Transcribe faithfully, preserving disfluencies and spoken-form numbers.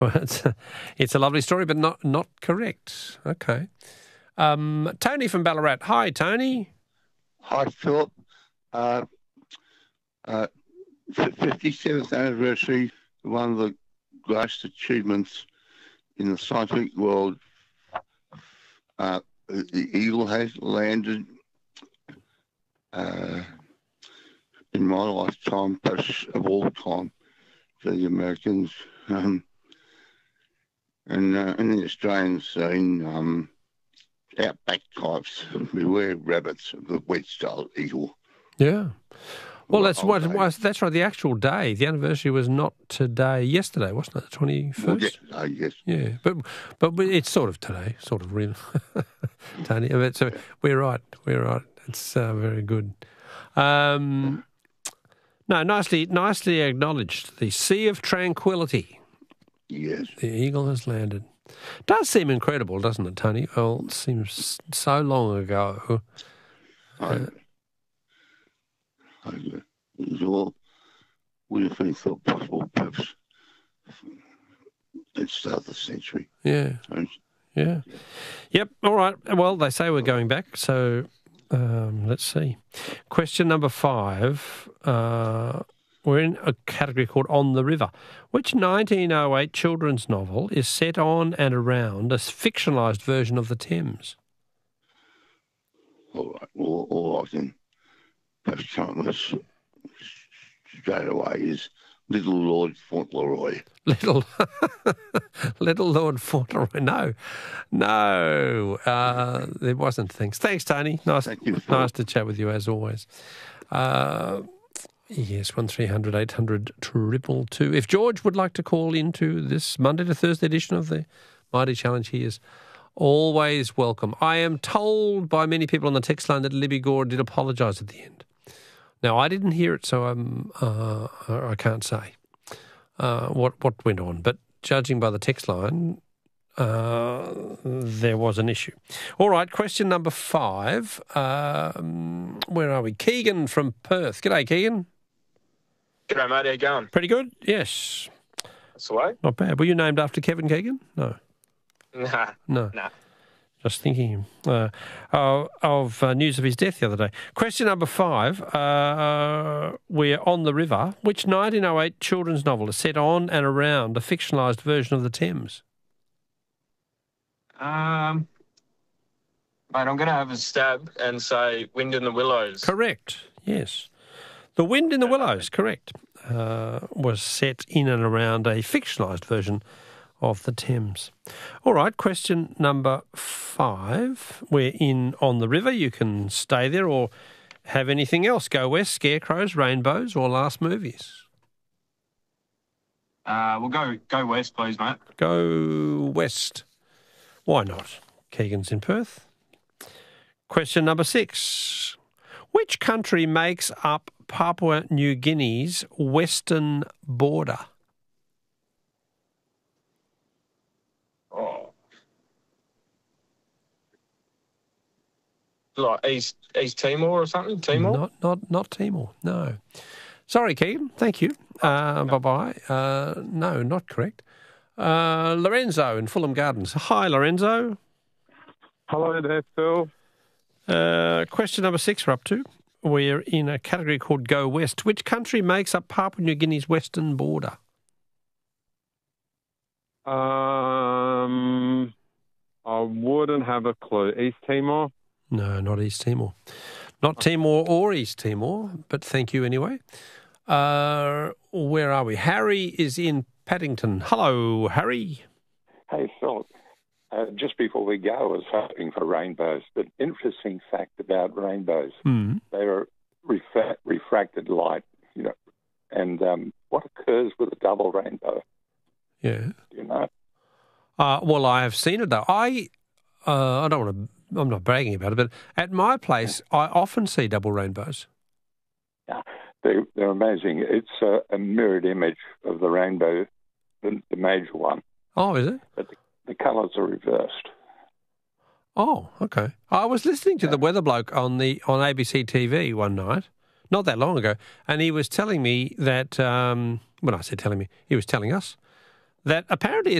Well, it's a, it's a lovely story, but not not correct. Okay. Um, Tony from Ballarat. Hi, Tony. Hi, Philip. Uh, uh, fifty-seventh anniversary, one of the greatest achievements in the scientific world. Uh, the Eagle has landed uh, in my lifetime, perhaps of all time, for the Americans. Um, and uh, in the Australian scene, um, outback types, beware rabbits of the wedge-tailed eagle. Yeah. Well, that's what day. was. That's right. The actual day, the anniversary was not today. Yesterday, wasn't it? The twenty-first. Well, yesterday, yes. Yeah, but but it's sort of today, sort of real, Tony. But so we're right. We're right. It's uh, very good. Um, no, nicely, nicely acknowledged. The Sea of Tranquility. Yes. The Eagle has landed. Does seem incredible, doesn't it, Tony? Well, it seems so long ago. I, I, it was all would have been thought possible, perhaps, at the start of the century. Yeah. Yeah. Yep. All right. Well, they say we're going back, so um, let's see. Question number five. Uh, we're in a category called On the River. Which nineteen oh eight children's novel is set on and around a fictionalised version of the Thames? All right. All, all I can perhaps come up with straight away is Little Lord Fauntleroy. Little, Little Lord Fauntleroy. No, no, uh, there wasn't. Thanks, thanks, Tony. Nice, Thank you, nice to chat with you as always. Uh, yes, one three hundred eight hundred triple two. If George would like to call into this Monday to Thursday edition of the Mighty Challenge, he is always welcome. I am told by many people on the text line that Libby Gore did apologise at the end. Now, I didn't hear it, so I'm, uh, I can't say uh, what what went on. But judging by the text line, uh, there was an issue. All right, question number five. Um, where are we? Keegan from Perth. G'day, Keegan. G'day, mate. How you going? Pretty good, yes. That's the way. Not bad. Were you named after Kevin Keegan? No. Nah. No. Nah. Just thinking uh, of, of uh, news of his death the other day. Question number five. Uh, we're on the river. Which nineteen oh eight children's novel is set on and around a fictionalised version of the Thames? Um, mate, I'm going to have a stab and say Wind in the Willows. Correct. Yes. The Wind in the Willows, correct, uh, was set in and around a fictionalised version of the Thames. All right, question number five. We're in On the River. You can stay there or have anything else. Go West, Scarecrows, Rainbows, or Last Movies. Uh, we'll go go west, please, mate. Go West. Why not? Keegan's in Perth. Question number six. Which country makes up Papua New Guinea's western border? Oh. Like East East Timor or something? Timor? Not not not Timor, no. Sorry, Keegan. Thank you. Uh, bye-bye. Uh, no, not correct. Uh, Lorenzo in Fulham Gardens. Hi, Lorenzo. Hello there, Phil. Uh, question number six we're up to. We're in a category called Go West. Which country makes up Papua New Guinea's western border? Um, I wouldn't have a clue. East Timor? No, not East Timor. Not Timor or East Timor, but thank you anyway. Uh, where are we? Harry is in Paddington. Hello, Harry. Hey, Phil. Uh, just before we go, I was hoping for rainbows. But interesting fact about rainbows, mm. they are refra- refracted light, you know. And um, what occurs with a double rainbow? Yeah. Do you know? Uh, well, I have seen it though. I uh, I don't want to. I'm not bragging about it, but at my place, I often see double rainbows. Yeah, they're, they're amazing. It's a, a mirrored image of the rainbow, the, the major one. Oh, is it? But the, the colours are reversed. Oh, okay. I was listening to the weather bloke on the on A B C T V one night, not that long ago, and he was telling me that. Um, when I said telling me, he was telling us that apparently